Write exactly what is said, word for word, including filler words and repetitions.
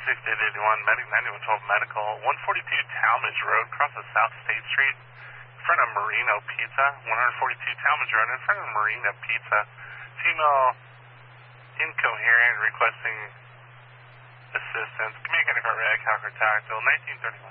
six eight eight one, Medic ninety-one twelve Medical, one forty-two Talmadge Road, crosses South State Street, in front of Marino Pizza, one forty-two Talmadge Road, in front of Marino Pizza. Female incoherent requesting assistance. Communicating for Red Concord Tactical, nineteen thirty-one.